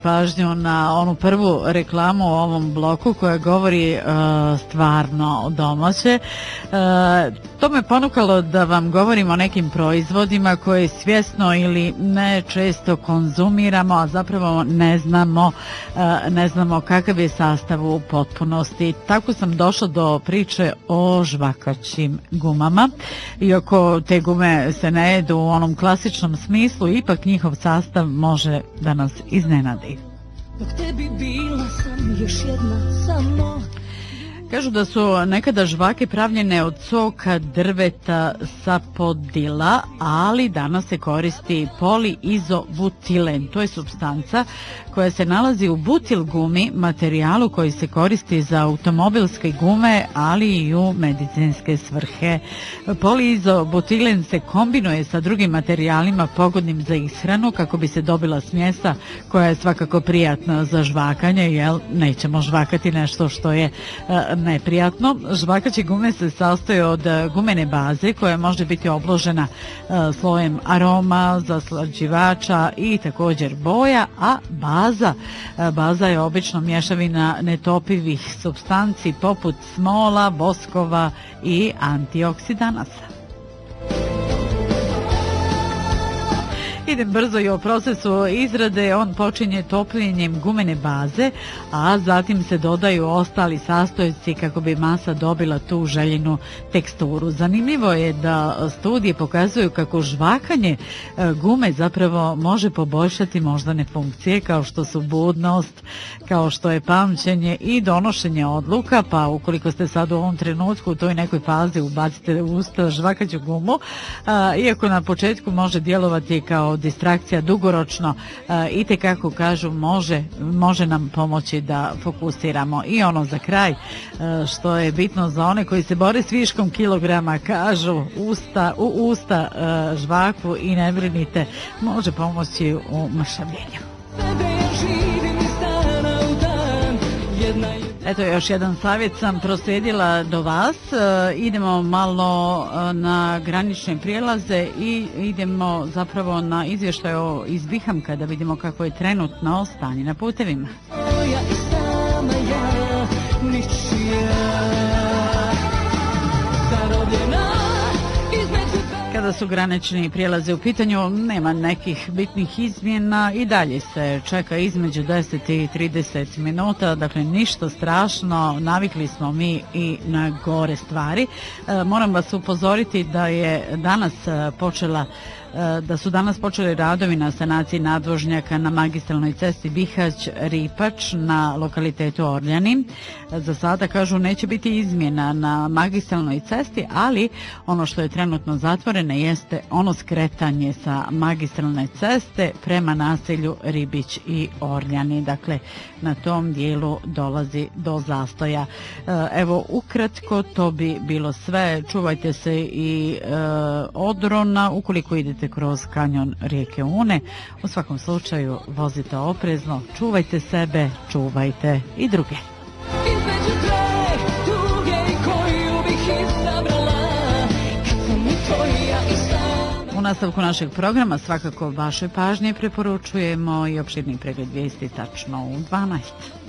pažnju na onu prvu reklamu u ovom bloku koja govori stvarno domaće. To me ponukalo da vam govorim o nekim proizvodima koje svjesno ili ne često konzumiramo, a zapravo ne znamo kakav je sastav u potpunosti. Tako sam došla do priče o žvakaćim gumama. Iako te gume se ne jedu u onom klasičnom smislu, ipak njihov sastav može da nas iznenadi. Dok tebi bila sam još jedna samo. Kažu da su nekada žvake pravljene od soka drveta sapodila, ali danas se koristi poliizobutilen. To je supstanca koja se nalazi u butil gumi, materijalu koji se koristi za automobilske gume, ali i u medicinske svrhe. Poliizobutilen se kombinuje sa drugim materijalima pogodnim za ishranu kako bi se dobila smjesa koja je svakako prijatna za žvakanje, jer nećemo žvakati nešto što je neprijatno. Žvakaće gume se sastoje od gumene baze koja može biti obložena slojem aroma, zaslađivača i također boja, a baza je obično mješavina netopivih supstanci poput smola, voskova i antioksidanasa. Idem brzo i o procesu izrade. On počinje topljenjem gumene baze, a zatim se dodaju ostali sastojci kako bi masa dobila tu željenu teksturu. Zanimljivo je da studije pokazuju kako žvakanje gume zapravo može poboljšati moždane funkcije kao što su budnost, kao što je pamćenje i donošenje odluka, pa ukoliko ste sad u ovom trenutku u toj nekoj fazi ubacite u usta žvakaću gumu, iako na početku može djelovati kao distrakcija, dugoročno itekako kažu može nam pomoći da fokusiramo. I ono za kraj što je bitno za one koji se bore s viškom kilograma, kažu u usta žvaku i ne brinite, može pomoći u mršavljenju. Eto, još jedan savjet sam proslijedila do vas. Idemo malo na granične prijelaze i idemo zapravo na izvještaj o izbihamka da vidimo kako je trenutno stanje na putevima. Kada su granični prijelaze u pitanju, nema nekih bitnih izmjena i dalje se čeka između 10 i 30 minuta, dakle ništa strašno, navikli smo mi i na gore stvari. Moram vas upozoriti da su danas počeli radovi na sanaciji nadvožnjaka na magistralnoj cesti Bihać-Ripač na lokalitetu Orljani. Za sada, kažu, neće biti izmjena na magistralnoj cesti, ali ono što je trenutno zatvoreno jeste ono skretanje sa magistralne ceste prema naselju Ribić i Orljani. Dakle, na tom dijelu dolazi do zastoja. Evo, ukratko, to bi bilo sve. Čuvajte se i odrona ukoliko idete kroz kanjon rijeke Une. U svakom slučaju vozite oprezno, čuvajte sebe, čuvajte i druge. U nastavku našeg programa svakako vašoj pažnji preporučujemo i opširni pregled vijesti tačno u 12.